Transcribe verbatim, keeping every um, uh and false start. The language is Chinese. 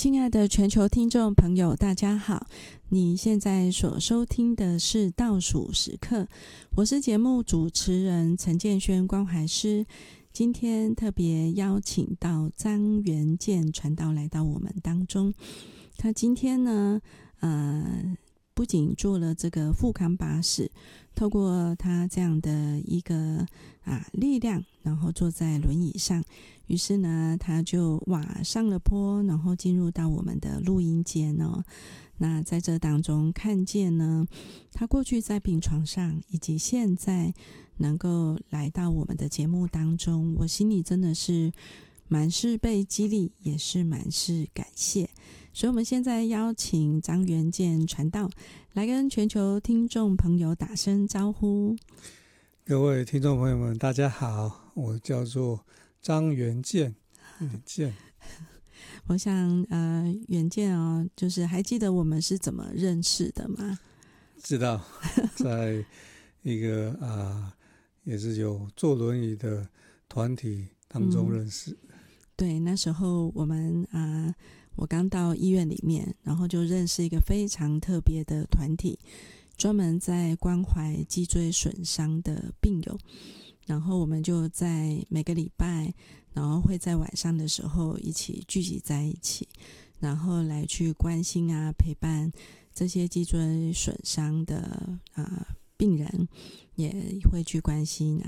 亲爱的全球听众朋友，大家好！你现在所收听的是倒数时刻，我是节目主持人陈建轩关怀师。今天特别邀请到张元健传道来到我们当中。他今天呢，呃，不仅做了这个腹康巴士，透过他这样的一个啊力量，然后坐在轮椅上，于是呢，他就哇上了坡，然后进入到我们的录音间哦。那在这当中看见呢，他过去在病床上，以及现在能够来到我们的节目当中，我心里真的是满是被激励，也是满是感谢。所以我们现在邀请张元健传道来跟全球听众朋友打声招呼。 各位听众朋友们，大家好，我叫做张元健。元健， 我想呃，元健哦，就是还记得我们是怎么认识的吗？ 知道，在一个啊、呃，也是有坐轮椅的团体当中认识。嗯、 对，那时候我们啊、呃，我刚到医院里面，然后就认识一个非常特别的团体，专门在关怀脊椎损伤的病友。然后我们就在每个礼拜，然后会在晚上的时候一起聚集在一起，然后来去关心啊，陪伴这些脊椎损伤的啊、呃、病人，也会去关心